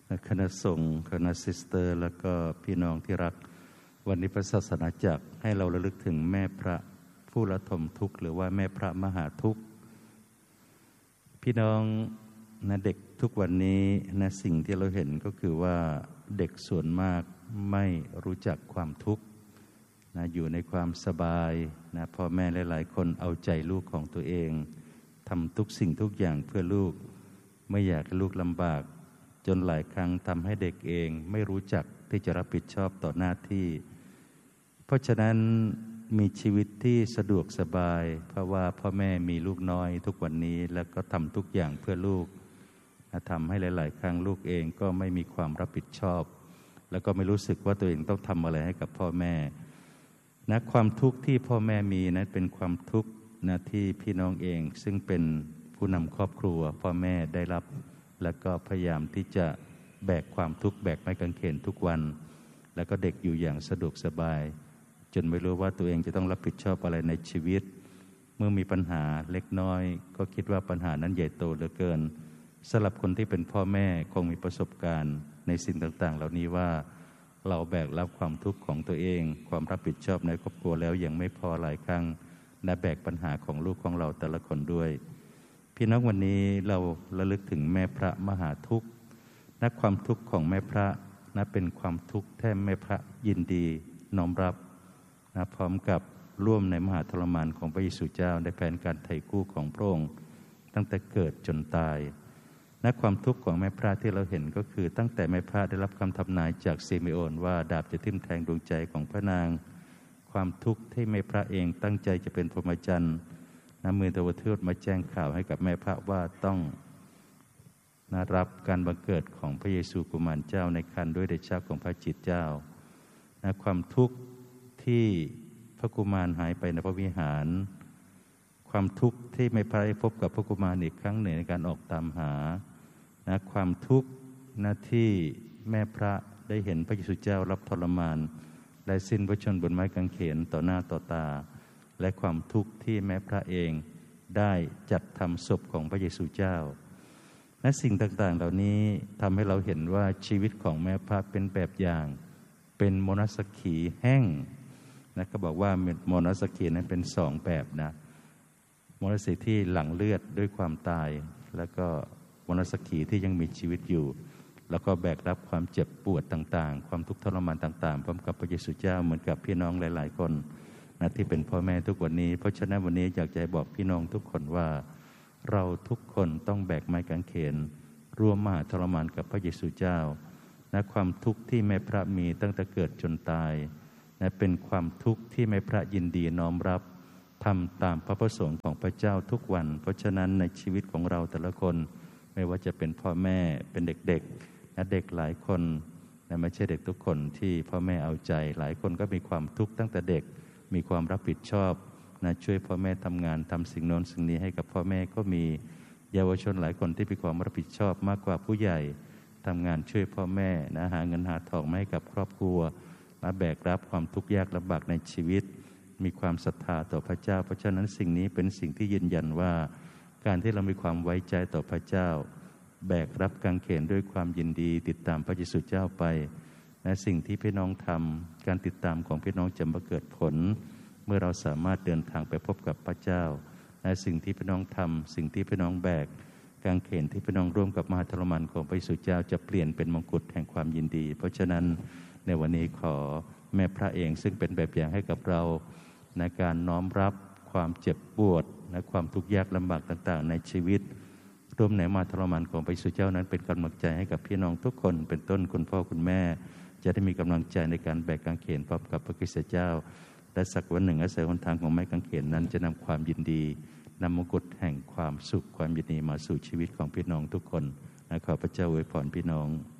คณะสงฆ์คณะซิสเตอร์แล้วก็พี่น้องที่รักวันนี้พระศาสนาจักรให้เราระลึกถึงแม่พระผู้ระทมทุกข์หรือว่าแม่พระมหาทุกข์พี่น้องนะเด็กทุกวันนี้นะสิ่งที่เราเห็นก็คือว่าเด็กส่วนมากไม่รู้จักความทุกข์นะอยู่ในความสบายนะพ่อแม่หลายๆคนเอาใจลูกของตัวเองทำทุกสิ่งทุกอย่างเพื่อลูกไม่อยากให้ลูกลำบากจนหลายครั้งทำให้เด็กเองไม่รู้จักที่จะรับผิดชอบต่อหน้าที่เพราะฉะนั้นมีชีวิตที่สะดวกสบายเพราะว่าพ่อแม่มีลูกน้อยทุกวันนี้แล้วก็ทำทุกอย่างเพื่อลูกทำให้หลายๆครั้งลูกเองก็ไม่มีความรับผิดชอบแล้วก็ไม่รู้สึกว่าตัวเองต้องทำอะไรให้กับพ่อแม่นะความทุกข์ที่พ่อแม่มีนั้นเป็นความทุกข์นะที่พี่น้องเองซึ่งเป็นผู้นำครอบครัวพ่อแม่ได้รับแล้วก็พยายามที่จะแบกความทุกข์แบกไม้กางเขนทุกวันแล้วก็เด็กอยู่อย่างสะดวกสบายจนไม่รู้ว่าตัวเองจะต้องรับผิดชอบอะไรในชีวิตเมื่อมีปัญหาเล็กน้อยก็คิดว่าปัญหานั้นใหญ่โตเหลือเกินสำหรับคนที่เป็นพ่อแม่คงมีประสบการณ์ในสิ่งต่างๆเหล่านี้ว่าเราแบกรับความทุกข์ของตัวเองความรับผิดชอบในครอบครัวแล้วยังไม่พอหลายครั้งและแบกปัญหาของลูกของเราแต่ละคนด้วยพี่น้องวันนี้เราระลึกถึงแม่พระมหาทุกข์และความทุกข์ของแม่พระนะเป็นความทุกข์แท้แม่พระยินดีน้อมรับนะพร้อมกับร่วมในมหาทรมานของพระเยซูเจ้าในแผนการไถ่กู้ของพระองค์ตั้งแต่เกิดจนตายและความทุกข์ของแม่พระที่เราเห็นก็คือตั้งแต่แม่พระได้รับคำทำนายจากซิเมโอนว่าดาบจะทิ่มแทงดวงใจของพระนางความทุกข์ที่แม่พระเองตั้งใจจะเป็นพรหมจรรย์นำมือเทวทูตมาแจ้งข่าวให้กับแม่พระว่าต้องรับการบังเกิดของพระเยซูกุมารเจ้าในครรภ์ด้วยเดชะของพระจิตเจ้านะความทุกข์ที่พระกุมารหายไปในพระวิหารความทุกข์ที่แม่พระได้พบกับพระกุมารอีกครั้งหนึ่งในการออกตามหานะความทุกข์ที่แม่พระได้เห็นพระเยซูเจ้ารับทรมานและสิ้นพระชนม์บนไม้กางเขนต่อหน้าต่อตาและความทุกข์ที่แม่พระเองได้จัดทำศพของพระเยซูเจ้าและสิ่งต่างๆเหล่านี้ทำให้เราเห็นว่าชีวิตของแม่พระเป็นแบบอย่างเป็นโมนัสสักขีแห้งนะก็บอกว่าโมนัสสักขีนั้นเป็นสองแบบนะโมนัสสักขีที่หลั่งเลือดด้วยความตายแล้วก็โมนัสสักขีที่ยังมีชีวิตอยู่แล้วก็แบกรับความเจ็บปวดต่างๆความทุกข์ทรมานต่างๆพร้อมกับพระเยซูเจ้าเหมือนกับพี่น้องหลายๆคนนะที่เป็นพ่อแม่ทุกวันนี้เพราะฉะนั้นวันนี้อยากจะบอกพี่น้องทุกคนว่าเราทุกคนต้องแบกไม้กางเขนร่วมมหาทรมานกับพระเยซูเจ้านะความทุกข์ที่แม่พระมีตั้งแต่เกิดจนตายนะเป็นความทุกข์ที่แม่พระยินดีน้อมรับทำตามพระประสงค์ของพระเจ้าทุกวันเพราะฉะนั้นในชีวิตของเราแต่ละคนไม่ว่าจะเป็นพ่อแม่เป็นเด็กๆนะเด็กหลายคนนะไม่ใช่เด็กทุกคนที่พ่อแม่เอาใจหลายคนก็มีความทุกข์ตั้งแต่เด็กมีความรับผิดชอบนะช่วยพ่อแม่ทำงานทำสิ่งโน้นสิ่งนี้ให้กับพ่อแม่ก็มีเยาวชนหลายคนที่มีความรับผิดชอบมากกว่าผู้ใหญ่ทำงานช่วยพ่อแม่นะหาเงินหาทองมาให้กับครอบครัวมาแบกรับความทุกข์ยากลำบากในชีวิตมีความศรัทธาต่อพระเจ้าเพราะฉะนั้นสิ่งนี้เป็นสิ่งที่ยืนยันว่าการที่เรามีความไว้ใจต่อพระเจ้าแบกรับกางเขนด้วยความยินดีติดตามพระเยซูเจ้าไปและสิ่งที่พี่น้องทำการติดตามของพี่น้องจะมาเกิดผลเมื่อเราสามารถเดินทางไปพบกับพระเจ้าและสิ่งที่พี่น้องทำสิ่งที่พี่น้องแบกกางเขนที่พี่น้องร่วมกับมหาทรมานของพระเยซูเจ้าจะเปลี่ยนเป็นมงกุฎแห่งความยินดีเพราะฉะนั้นในวันนี้ขอแม่พระเองซึ่งเป็นแบบอย่างให้กับเราในการน้อมรับความเจ็บปวดและความทุกข์ยากลำบากต่างๆในชีวิตร่วมในมหาทรมานของพระเยซูเจ้านั้นเป็นกำลังใจให้กับพี่น้องทุกคนเป็นต้นคุณพ่อคุณแม่จะได้มีกำลังใจในการแบกกางเขนพร้อมกับพระคริสต์เจ้าและสักวันหนึ่งอาศัยหนทางของไม้กางเขนนั้นจะนำความยินดีนำมงกุฎแห่งความสุขความยินดีมาสู่ชีวิตของพี่น้องทุกคนขอพระเจ้าอวยพรพี่น้อง